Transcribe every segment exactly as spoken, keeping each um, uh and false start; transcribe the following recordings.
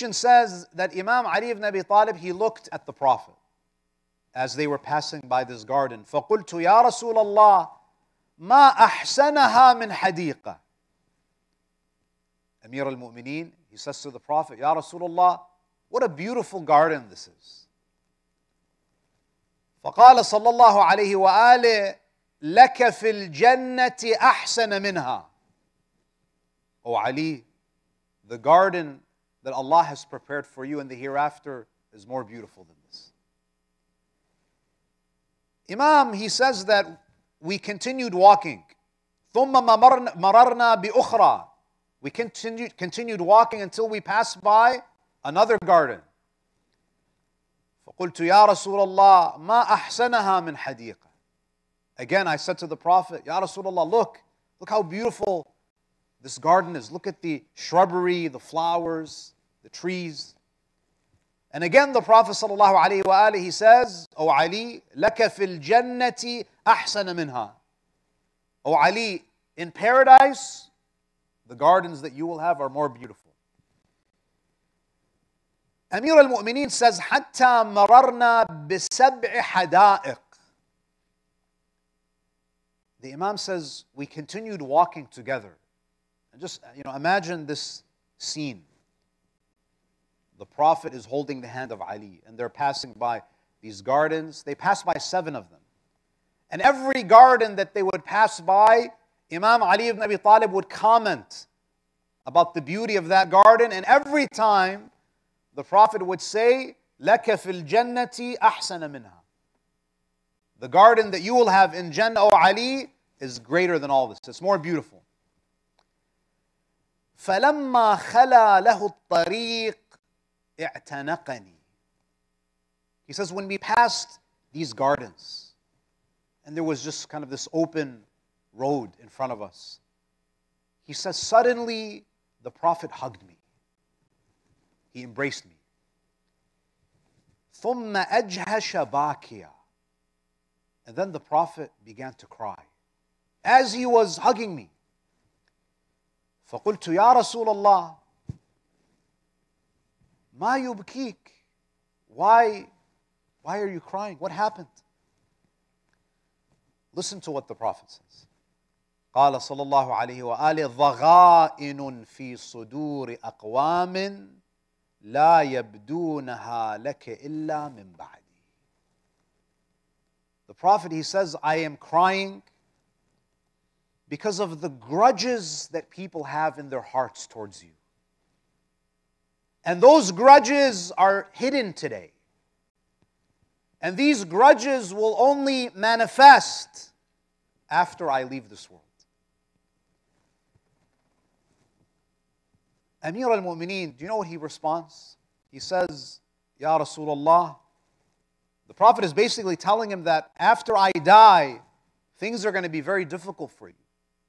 narration says that Imam Ali ibn Abi Talib, he looked at the Prophet as they were passing by this garden. فَقُلْتُ يَا رَسُولَ اللَّهِ مَا أَحْسَنَهَا مِنْ حَدِيقَةٍ. Amir al-Mu'mineen, he says to the Prophet, Ya Rasulullah, what a beautiful garden this is. فقال صلى الله عليه وآله لك في الجنة أحسن منها. O Ali, the garden that Allah has prepared for you in the hereafter is more beautiful than this. Imam, he says that we continued walking. ثم مررنا بأخرى. We continued, continued walking until we passed by another garden. فقلت يا رسول الله ما أحسنها من حديقة. Again, I said to the Prophet, Ya Rasulullah, look, look how beautiful this garden is. Look at the shrubbery, the flowers, the trees. And again, the Prophet sallallahu alaihi wasallam, he says, O Ali, لك في الجنة أحسن منها. O Ali, in paradise, the gardens that you will have are more beautiful. Amir al-Mu'mineen says, حتى مررنا بسبع حدائق. The Imam says, we continued walking together. And just, you know, imagine this scene. The Prophet is holding the hand of Ali, and they're passing by these gardens. They pass by seven of them. And every garden that they would pass by, Imam Ali ibn Abi Talib would comment about the beauty of that garden, and every time the Prophet would say, لَكَ فِي الْجَنَّةِ أَحْسَنَ مِنْهَا. The garden that you will have in Jannah, O Ali, is greater than all this. It's more beautiful. فَلَمَّا خَلَى لَهُ الطَّرِيقِ اعْتَنَقَنِي. He says, when we passed these gardens, and there was just kind of this open road in front of us, he says, suddenly the Prophet hugged me. He embraced me. ثُمَّ أَجْهَشَ بَاكِيًا. And then the Prophet began to cry as he was hugging me. فَقُلْتُ يَا رَسُولَ اللَّهِ مَا يُبْكِيكَ. Why, why are you crying? What happened? Listen to what the Prophet says. قال صلى الله عليه وآله ضغائن في صدور أقوام لا يبدونها لك إلا من بعدي. The Prophet, he says, I am crying because of the grudges that people have in their hearts towards you. And those grudges are hidden today. And these grudges will only manifest after I leave this world. Amir al-Mu'mineen, do you know what he responds? He says, Ya Rasulullah, the Prophet is basically telling him that after I die, things are going to be very difficult for you.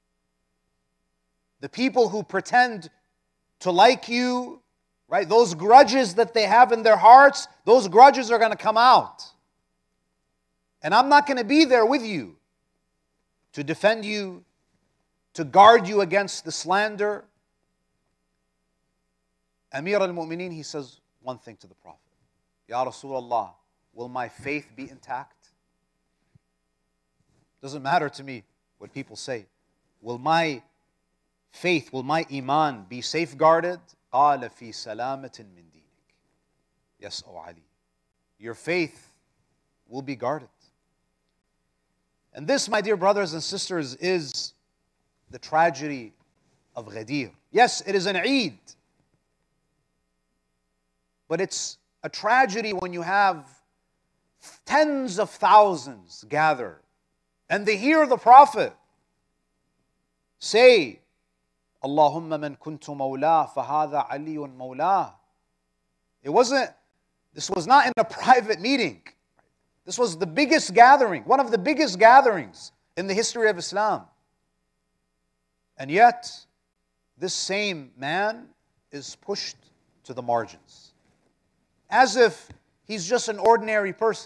The people who pretend to like you, right, those grudges that they have in their hearts, those grudges are going to come out. And I'm not going to be there with you to defend you, to guard you against the slander. Amir al-Mu'mineen, he says one thing to the Prophet. Ya Rasulullah, will my faith be intact? Doesn't matter to me what people say. Will my faith, will my iman be safeguarded? قَالَ فِي سَلَامَةٍ مِّن دِينِكَ. Yes, O Ali, your faith will be guarded. And this, my dear brothers and sisters, is the tragedy of Ghadir. Yes, it is an Eid. But it's a tragedy when you have tens of thousands gather and they hear the Prophet say, Allahumma man kuntu mawla fahadha aliyun mawla. It wasn't, this was not in a private meeting. This was the biggest gathering, one of the biggest gatherings in the history of Islam. And yet, this same man is pushed to the margins, as if he's just an ordinary person.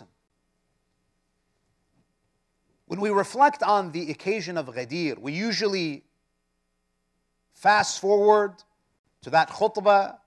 When we reflect on the occasion of Ghadir, we usually fast forward to that khutbah